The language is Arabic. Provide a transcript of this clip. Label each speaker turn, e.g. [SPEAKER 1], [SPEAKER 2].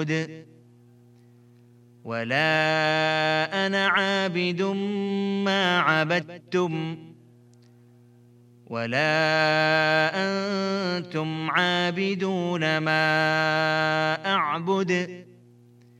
[SPEAKER 1] ولا أنا عابد ما عبدتم ولا أنتم عابدون ما أعبد